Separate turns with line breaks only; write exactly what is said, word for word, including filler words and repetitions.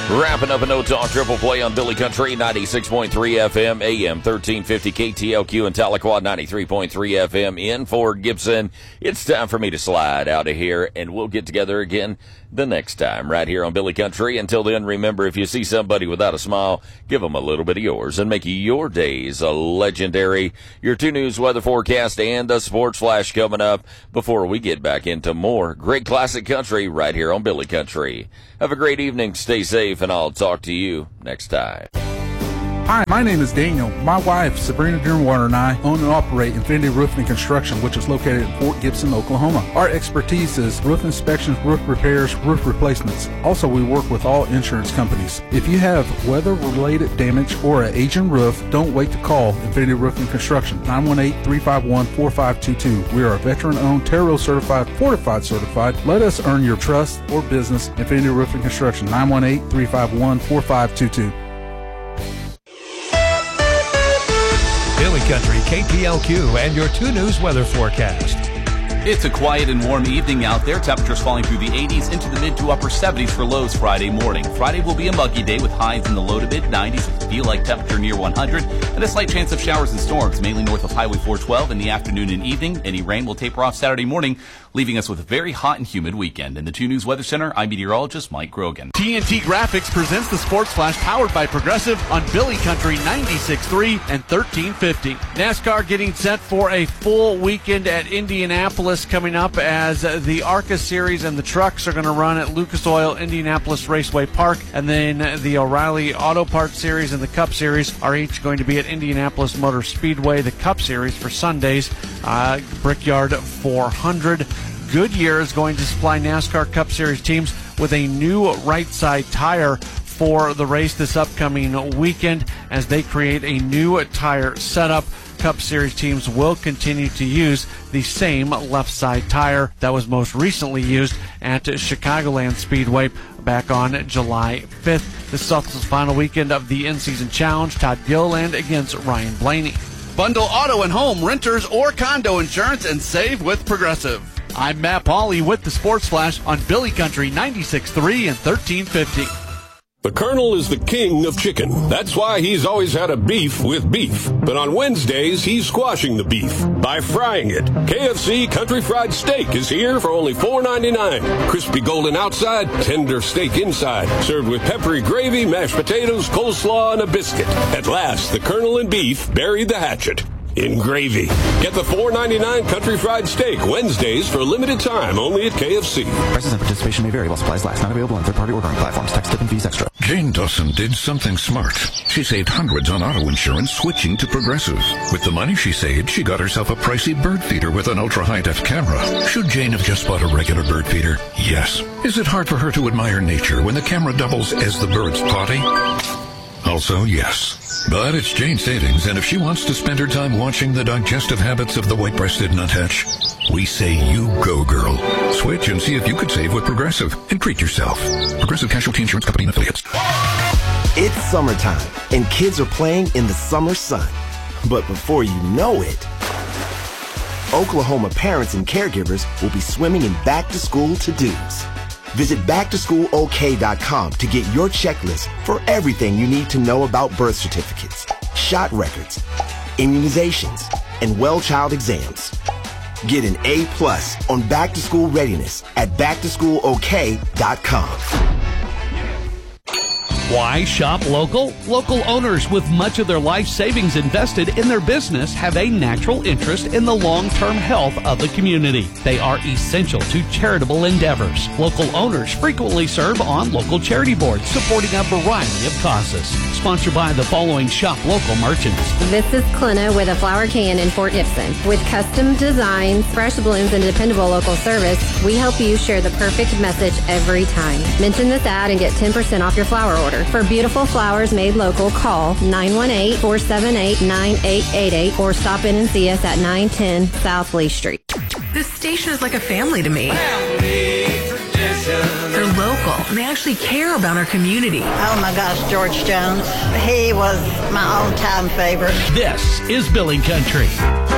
Wrapping up a no-talk triple play on Billy Country, ninety-six point three F M, A M thirteen fifty K T L Q, and Tahlequah, ninety-three point three F M in Fort Gibson. It's time for me to slide out of here, and we'll get together again the next time right here on Billy Country. Until then, remember, if you see somebody without a smile, give them a little bit of yours and make your days a legendary. Your two news weather forecast and a sports flash coming up before we get back into more great classic country right here on Billy Country. Have a great evening, stay safe, and I'll talk to you next time.
Hi, my name is Daniel. My wife, Sabrina Dearwater, and I own and operate Infinity Roofing and Construction, which is located in Fort Gibson, Oklahoma. Our expertise is roof inspections, roof repairs, roof replacements. Also, we work with all insurance companies. If you have weather-related damage or an aging roof, don't wait to call Infinity Roofing and Construction, nine one eight, three five one, four five two two. We are a veteran-owned, Terro certified, fortified certified. Let us earn your trust or business. Infinity Roofing and Construction, nine one eight, three five one, four five two two.
Billy Country, K T L Q, and your two news weather forecast.
It's a quiet and warm evening out there. Temperatures falling through the eighties into the mid to upper seventies for lows Friday morning. Friday will be a muggy day with highs in the low to mid nineties with a feel-like temperature near one hundred and a slight chance of showers and storms, mainly north of Highway four twelve in the afternoon and evening. Any rain will taper off Saturday morning, leaving us with a very hot and humid weekend. In the two news Weather Center, I'm meteorologist Mike Grogan.
T N T Graphics presents the Sports Flash powered by Progressive on Billy Country ninety-six point three and thirteen fifty. NASCAR getting set for a full weekend at Indianapolis coming up as the ARCA Series and the trucks are going to run at Lucas Oil Indianapolis Raceway Park, and then the O'Reilly Auto Parts Series and the Cup Series are each going to be at Indianapolis Motor Speedway. The Cup Series for Sundays, uh, Brickyard four hundred. Goodyear is going to supply NASCAR Cup Series teams with a new right side tire for the race this upcoming weekend as they create a new tire setup. Cup Series teams will continue to use the same left side tire that was most recently used at Chicagoland Speedway back on July fifth. This is also the final weekend of the in-season challenge. Todd Gilliland against Ryan Blaney. Bundle auto and home, renters, or condo insurance and save with Progressive. I'm Matt Pauley with the Sports Flash on Billy Country ninety-six point three and thirteen fifty.
The Colonel is the king of chicken. That's why he's always had a beef with beef. But on Wednesdays, he's squashing the beef by frying it. K F C Country Fried Steak is here for only four ninety-nine. Crispy golden outside, tender steak inside. Served with peppery gravy, mashed potatoes, coleslaw, and a biscuit. At last, the Colonel and beef buried the hatchet in gravy. Get the four ninety-nine Country Fried Steak Wednesdays for a limited time only at K F C.
Prices and participation may vary while supplies last. Not available on third-party ordering platforms. Tax, tip, and fees extra.
Jane Dawson did something smart. She saved hundreds on auto insurance switching to Progressive. With the money she saved, she got herself a pricey bird feeder with an ultra-high-def camera. Should Jane have just bought a regular bird feeder? Yes. Is it hard for her to admire nature when the camera doubles as the bird's potty? Also, yes. But it's Jane's savings, and if she wants to spend her time watching the digestive habits of the white-breasted nuthatch, we say you go, girl. Switch and see if you could save with Progressive and treat yourself. Progressive Casualty Insurance Company and Affiliates.
It's summertime, and kids are playing in the summer sun. But before you know it, Oklahoma parents and caregivers will be swimming in back-to-school to-dos. Visit back to school O K dot com to get your checklist for everything you need to know about birth certificates, shot records, immunizations, and well child exams. Get an A plus on back-to-school readiness at back to school O K dot com.
Why shop local? Local owners with much of their life savings invested in their business have a natural interest in the long-term health of the community. They are essential to charitable endeavors. Local owners frequently serve on local charity boards supporting a variety of causes. Sponsored by the following shop local merchants.
This is Clina with a flower can in Fort Gibson. With custom designs, fresh blooms, and dependable local service, we help you share the perfect message every time. Mention this ad and get ten percent off your flower order. For beautiful flowers made local, call nine one eight, four seven eight, nine eight eight eight or stop in and see us at nine ten South Lee Street.
This station is like a family to me. Family tradition. They're local, and they actually care about our community.
Oh my gosh, George Jones. He was my all-time favorite.
This is Billy Country.